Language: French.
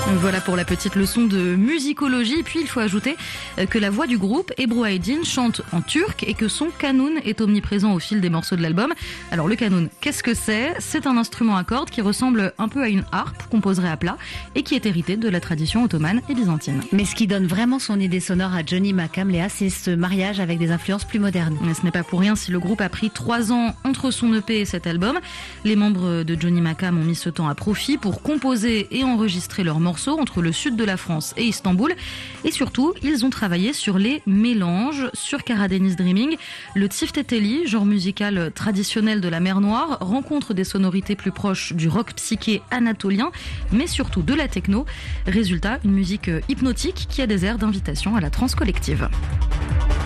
Voilà pour la petite leçon de musicologie. Et puis il faut ajouter que la voix du groupe, Ebru Aydin, chante en turc et que son kanoun est omniprésent au fil des morceaux de l'album. Alors le kanoun, qu'est-ce que c'est ? C'est un instrument à cordes qui ressemble un peu à une harpe qu'on poserait à plat et qui est hérité de la tradition ottomane et byzantine. Mais ce qui donne vraiment son idée sonore à Johnny Makam, Léa, c'est ce mariage avec des influences plus modernes. Mais ce n'est pas pour rien si le groupe a pris 3 ans entre son EP et cet album. Les membres de Johnny Makam ont mis ce temps à profit pour composer et enregistrer leurs morceaux entre le sud de la France et Istanbul. Et surtout, ils ont travaillé sur les mélanges. Sur Karadeniz Dreaming, le tifteteli, genre musical traditionnel de la mer Noire, rencontre des sonorités plus proches du rock psyché anatolien, mais surtout de la techno. Résultat, une musique hypnotique qui a des airs d'invitation à la transe collective.